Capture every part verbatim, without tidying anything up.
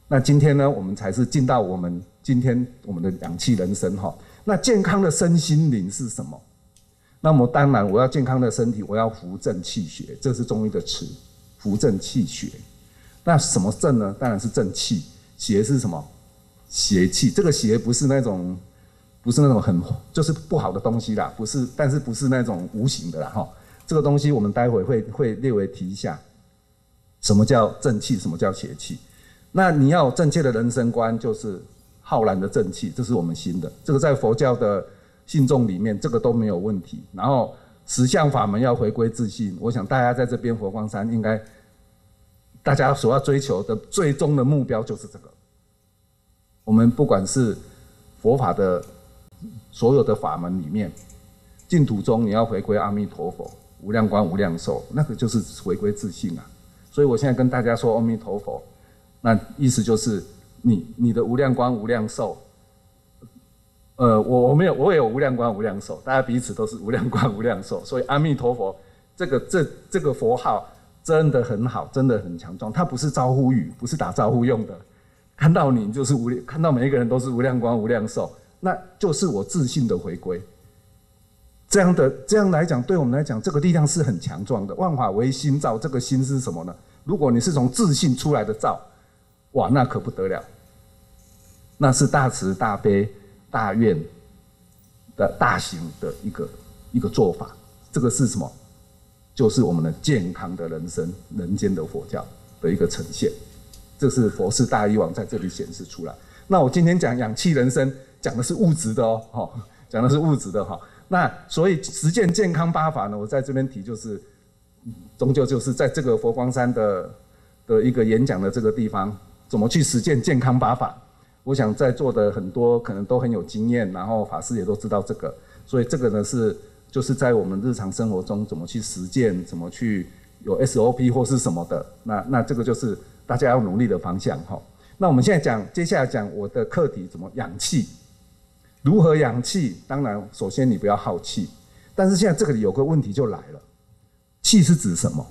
那今天呢，我们才是进到我们今天我们的氧气人生哈。那健康的身心灵是什么？那么当然，我要健康的身体，我要扶正气血，这是中医的词，扶正气血。那什么正呢？当然是正气。邪是什么？邪气。这个邪不是那种，不是那种很就是不好的东西啦，不是，但是不是那种无形的啦哈。这个东西我们待会会会略微提一下，什么叫正气，什么叫邪气。那你要有正确的人生观，就是浩然的正气，这是我们新的。这个在佛教的信众里面，这个都没有问题。然后十相法门要回归自信，我想大家在这边佛光山应该，大家所要追求的最终的目标就是这个。我们不管是佛法的所有的法门里面，净土中你要回归阿弥陀佛，无量光无量寿，那个就是回归自信啊。所以我现在跟大家说阿弥陀佛，那意思就是你你的无量光无量寿。呃，我我没有，我也有无量光无量寿，大家彼此都是无量光无量寿，所以阿弥陀佛这个这这个佛号真的很好，真的很强壮，它不是招呼语，不是打招呼用的，看到你就是无量，看到每一个人都是无量光无量寿，那就是我自信的回归。这样的这样来讲，对我们来讲，这个力量是很强壮的。万法唯心造，这个心是什么呢？如果你是从自信出来的造，哇，那可不得了，那是大慈大悲大愿的大行的一个一个做法。这个是什么？就是我们的健康的人生，人间的佛教的一个呈现。这是佛事大医王在这里显示出来。那我今天讲氧气人生，讲的是物质的哦，讲的是物质的哈。那所以实践健康八法呢，我在这边提就是，终究就是在这个佛光山的的一个演讲的这个地方，怎么去实践健康八法。我想在座的很多可能都很有经验，然后法师也都知道这个，所以这个呢是就是在我们日常生活中怎么去实践，怎么去有 S O P 或是什么的，那那这个就是大家要努力的方向哈。那我们现在讲，接下来讲我的课题怎么养气，如何养气？当然，首先你不要耗气，但是现在这个里有个问题就来了，气是指什么？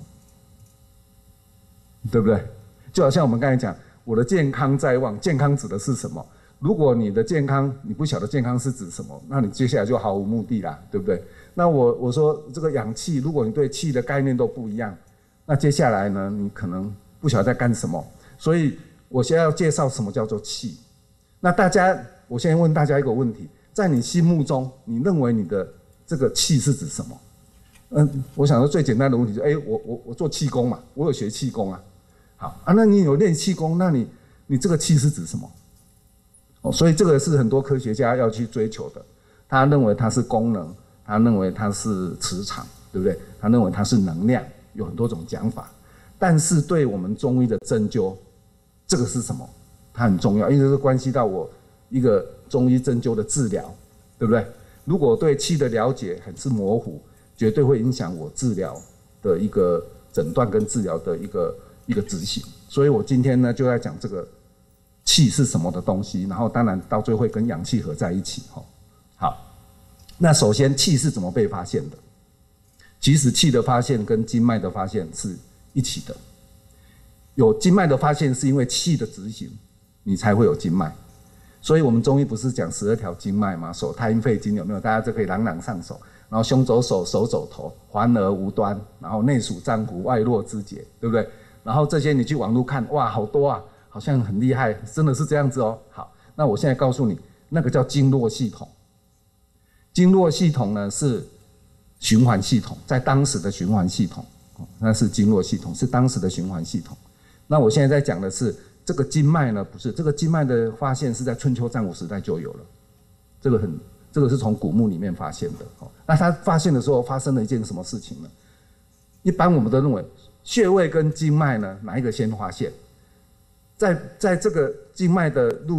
对不对？就好像我们刚才讲。我的健康在望，健康指的是什么？如果你的健康你不晓得健康是指什么，那你接下来就毫无目的啦，对不对？那我我说这个养气，如果你对气的概念都不一样，那接下来呢，你可能不晓得在干什么。所以我现在要介绍什么叫做气。那大家，我现在问大家一个问题，在你心目中，你认为你的这个气是指什么？嗯，我想说最简单的问题就是，哎，我我我做气功嘛，我有学气功啊。好啊，那你有练气功，那你你这个气是指什么？哦，所以这个是很多科学家要去追求的。他认为它是功能，他认为它是磁场，对不对？他认为它是能量，有很多种讲法。但是对我们中医的针灸，这个是什么？它很重要，因为这是关系到我一个中医针灸的治疗，对不对？如果对气的了解很是模糊，绝对会影响我治疗的一个诊断跟治疗的一个。一个执行，所以我今天呢就在讲这个气是什么的东西，然后当然到最后会跟氧气合在一起哈。好，那首先气是怎么被发现的？其实气的发现跟经脉的发现是一起的。有经脉的发现是因为气的执行，你才会有经脉。所以我们中医不是讲十二条经脉吗？手太阴肺经有没有？大家就可以朗朗上手。然后胸走手，手走头，环而无端，然后内属脏腑，外络肢节，对不对？然后这些你去网络看，哇，好多啊，好像很厉害，真的是这样子哦。好，那我现在告诉你，那个叫经络系统。经络系统呢是循环系统，在当时的循环系统，那是经络系统，是当时的循环系统。那我现在在讲的是这个经脉呢，不是这个经脉的发现是在春秋战国时代就有了，这个很，这个是从古墓里面发现的。那他发现的时候发生了一件什么事情呢？一般我们都认为。穴位跟经脉呢，哪一个先发现？在在这个经脉的路。